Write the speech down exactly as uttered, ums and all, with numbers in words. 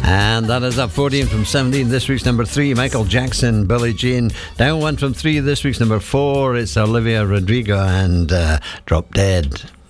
And that is up fourteen from seventeen. This week's number three, Michael Jackson, Billie Jean. Down one from three. This week's number four, it's Olivia Rodrigo and uh, Drop Dead.